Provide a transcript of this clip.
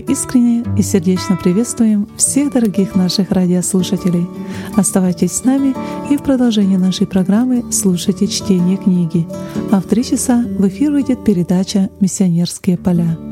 искренне и сердечно приветствуем всех дорогих наших радиослушателей. Оставайтесь с нами и в продолжении нашей программы слушайте чтение книги. А в 3 часа в эфир выйдет передача «Миссионерские поля».